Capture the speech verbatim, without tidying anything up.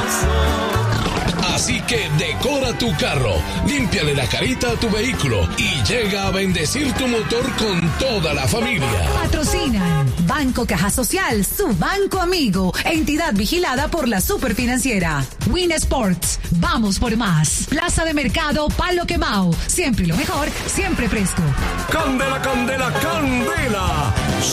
Así que decora tu carro, límpiale la carita a tu vehículo y llega a bendecir tu motor con toda la familia. Patrocinan Banco Caja Social, su banco amigo, entidad vigilada por la Superfinanciera. Win Sports, vamos por más. Plaza de Mercado Palo Quemao, siempre lo mejor, siempre fresco. Candela, candela, candela.